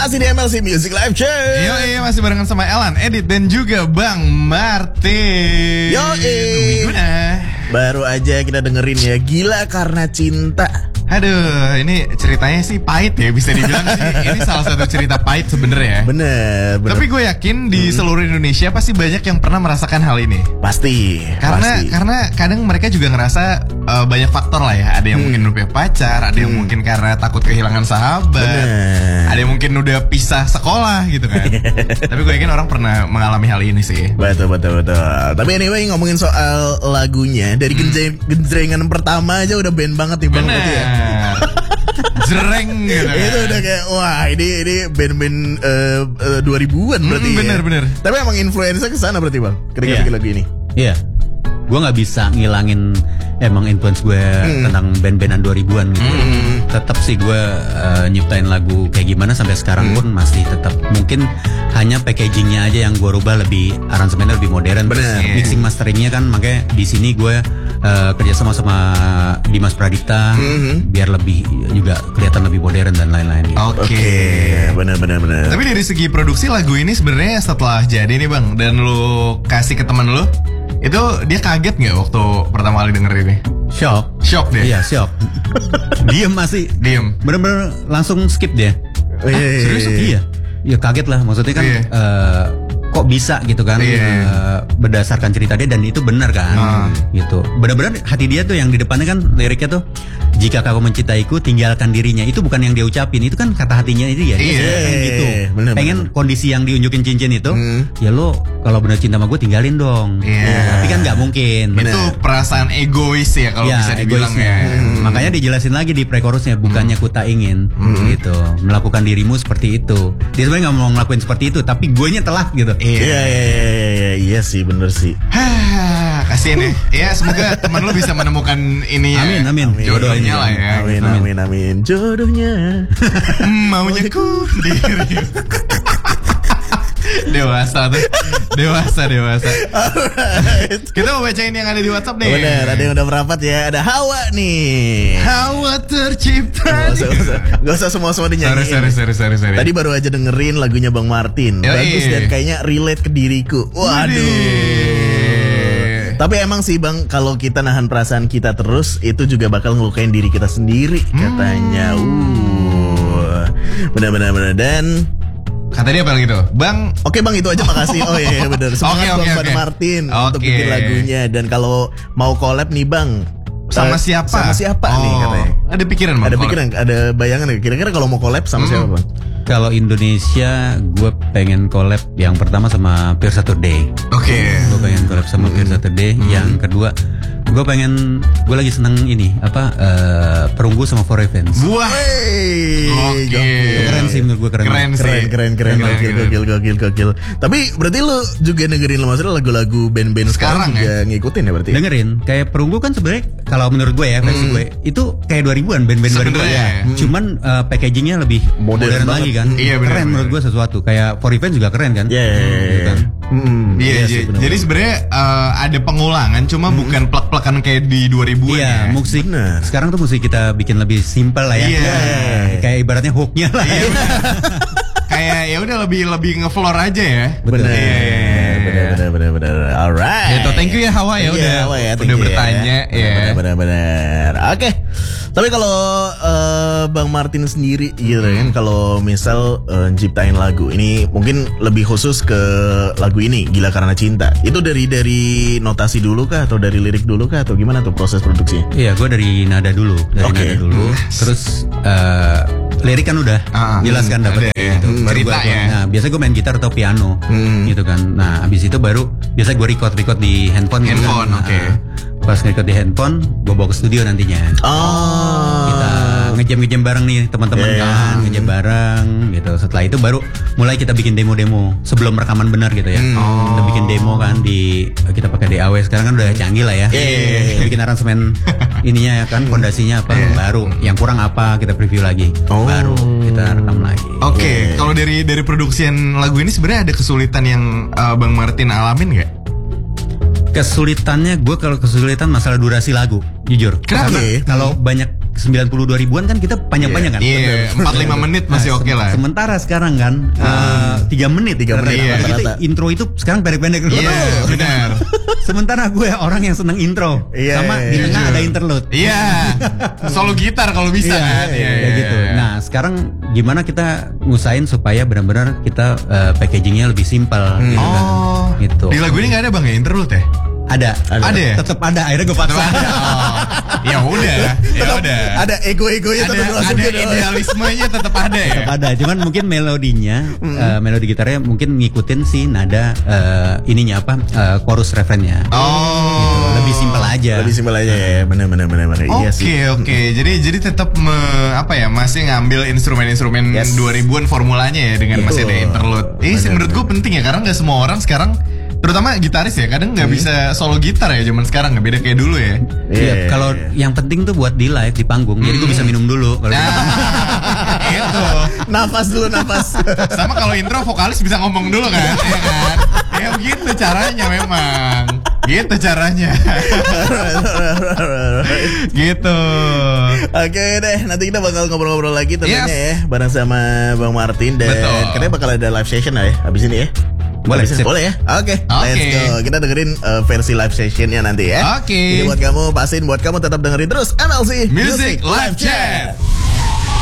Masih di MLC Music Live Show. Iya, masih barengan sama Elan, Edit dan juga Bang Martin. Guna. Baru aja kita dengerin ya, Gila Karena Cinta. Aduh, ini ceritanya sih pahit ya, bisa dibilang sih. Ini salah satu cerita pahit sebenarnya ya. Bener. Tapi gue yakin di seluruh Indonesia pasti banyak yang pernah merasakan hal ini. Pasti. Karena kadang mereka juga ngerasa banyak faktor lah ya. Ada yang mungkin udah punya pacar, ada yang mungkin karena takut kehilangan sahabat, ada yang mungkin udah pisah sekolah gitu kan. Tapi gue yakin orang pernah mengalami hal ini sih. Betul. Tapi anyway, ngomongin soal lagunya, dari genjrengan pertama aja udah band banget nih Bang. Jereng gitu kan. Itu udah kayak wah ini band-band 2000-an berarti. Bener. Tapi emang influencer kesana berarti Bang ketika bikin lagu ini. Iya. Gue gak bisa ngilangin emang influence gue tentang band-bandan 2000-an gitu. Tetap sih gue nyiptain lagu kayak gimana sampai sekarang pun masih tetap. Mungkin hanya packagingnya aja yang gue rubah, lebih aransemennya lebih modern. Mixing masteringnya kan, makanya di sini gue kerjasama sama Dimas Pradipta biar lebih juga kelihatan lebih modern dan lain-lain gitu. Oke, benar. Tapi dari segi produksi lagu ini sebenarnya setelah jadi nih Bang, dan lu kasih ke teman lu, itu dia kaget nggak waktu pertama kali denger ini? Shock deh. Iya, shock. Diem. Bener-bener langsung skip dia. Serius? Iya. Ya kaget lah, maksudnya kan kok bisa gitu kan, berdasarkan cerita dia, dan itu benar kan, gitu. Benar-benar hati dia tuh yang di depannya kan liriknya tuh, jika kau mencintaiku tinggalkan dirinya, itu bukan yang dia ucapin, itu kan kata hatinya itu ya. Dia gitu. Pengen kondisi yang diunjukin cincin itu, ya lo kalau benar cinta sama gue tinggalin dong. Tapi kan nggak mungkin. Itu perasaan egois ya kalau bisa dibilang ya. Makanya dijelasin lagi di pre-chorusnya, bukannya ku tak ingin gitu melakukan dirimu seperti itu. Dia sebenarnya nggak mau ngelakuin seperti itu, tapi guenya telat gitu. Iya sih, bener sih. Kasian ya. Ya semoga teman lu bisa menemukan ini ya. Amin. Jodohnya lah ya. Amin. Jodohnya. Maunya ku diri. Dewasa. Alright. Kita mau bacain yang ada di WhatsApp nih. Bener, ada yang udah merapat ya. Ada Hawa nih. Hawa tercipta. Gak usah semua dinyanyiin. Sorry. Tadi baru aja dengerin lagunya Bang Martin. Bagus dan kayaknya relate ke diriku. Waduh. Tapi emang sih Bang, kalau kita nahan perasaan kita terus, itu juga bakal ngelukain diri kita sendiri katanya. Benar. Dan kata dia apa gitu, Bang? Oke Bang, itu aja, makasih. Oh iya benar. Semangat Bang Martin untuk bikin lagunya. Dan kalau mau collab nih Bang, sama siapa nih katanya? Ada pikiran Bang? Ada bayangan nih. Kira-kira kalau mau collab sama siapa Bang? Kalau Indonesia, gue pengen collab yang pertama sama Pure Saturday. Oke. Gue pengen collab sama Pure Saturday. Yang kedua, gue lagi seneng ini Perunggu sama For Revenge. Wah. Keren sih menurut gue, keren. Gokil. Tapi berarti lu juga dengerin maksudnya lagu-lagu band-band sekarang juga ngikutin ya berarti? Dengerin. Kayak Perunggu kan sebenarnya kalau menurut gue ya, versi gue itu kayak 2000-an, band-band 2000-an ya. Cuman packagingnya lebih modern lagi kan. Iya, keren menurut gue sesuatu. Kayak For Revenge juga keren kan. Iya. Jadi sebenarnya ada pengulangan, cuma bukan plek-plekan kayak di 2000-an. Iya, musik. Sekarang tuh musik kita bikin lebih simpel lah ya. Kayak ibaratnya hooknya lah. Kayak ya udah lebih ngefloor aja ya. Benar. Alright. Gitu, thank you ya Hawa ya udah bertanya ya. Benar. Oke. Tapi kalau Bang Martin sendiri gitu kan, kalau misal ciptain lagu ini mungkin lebih khusus ke lagu ini Gila Karena Cinta, itu dari notasi dulu kah atau dari lirik dulu kah atau gimana tuh proses produksinya? Iya, gue dari nada dulu, terus lirik kan udah jelas kan dapet gitu. Cerita ya. Nah biasanya gue main gitar atau piano gitu kan. Nah abis itu baru biasa gue record di handphone. Oke. Pas nge-record di handphone, gue bawa ke studio nantinya. Kita ngejam bareng nih teman-teman kan, ngejam bareng gitu. Setelah itu baru mulai kita bikin demo sebelum rekaman benar gitu ya. Kita bikin demo kan kita pakai DAW, sekarang kan udah canggih lah ya. Kita bikin aransemen ininya ya kan, fondasinya apa, baru yang kurang apa kita preview lagi, baru kita rekam lagi. Oke. Kalau dari produksian lagu ini sebenarnya ada kesulitan yang Bang Martin alamin nggak? Kesulitannya, gue kalau kesulitan masalah durasi lagu, jujur. Kenapa? Karena kalau banyak 90 ribuan kan kita panjang-panjang kan. Iya, 4-5 menit masih oke lah. Sementara sekarang kan 3 menit. Iya. Jadi kita intro itu sekarang pendek-pendek. Iya, benar. Sementara gue orang yang seneng intro. Iya, Sama iya, di iya. tengah ada interlude. Iya. Solo gitar kalau bisa kan. Iya, Kayak gitu. Nah, sekarang gimana kita ngusahain supaya benar-benar kita packagingnya lebih simpel gitu kan. Oh. Gitu. Di lagu ini nggak ada Bang ya interlude ya? Ada ya? Tetap ada. Akhirnya gue paksa. Ya udah, ya udah. Ada ego-egonya tetap Ada langsung gitu. idealismenya tetap ada ya. Tetap ada. Cuman mungkin melodinya, melodi gitarnya mungkin ngikutin si nada ininya apa chorus refrennya. Oh. Gitu. Lebih simpel aja. Lebih simpel aja ya. Benar. Iya sih. Oke. Jadi tetap masih ngambil instrumen-instrumen Yes. 2000-an formulanya ya dengan masih ada interlude. Ini sih menurut gue penting ya karena nggak semua orang sekarang terutama gitaris ya kadang nggak bisa solo gitar ya zaman sekarang nggak beda kayak dulu ya. Iya, kalau yang penting tuh buat di live di panggung. Jadi gue bisa minum dulu. Kalau Itu. Nafas dulu, nafas. Sama kalau intro vokalis bisa ngomong dulu kan, ya kan? Ya begitu caranya memang. Gitu caranya. Gitu. Oke deh, nanti kita bakal ngobrol-ngobrol lagi tentunya ya bareng sama Bang Martin dan Betul. katanya bakal ada live session lah ya habis ini ya. Boleh, Habis ini, sip. boleh ya. Oke, let's go. Kita dengerin versi live sessionnya nanti ya. Oke. Jadi buat kamu, pastiin buat kamu tetap dengerin terus MLC Music Live Chat.